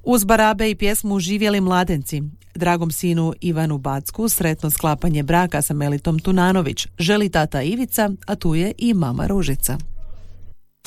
Uz barabe i pjesmu živjeli mladenci. Dragom sinu Ivanu Backu sretno sklapanje braka sa Melitom Tunanović želi tata Ivica, a tu je i mama Ružica.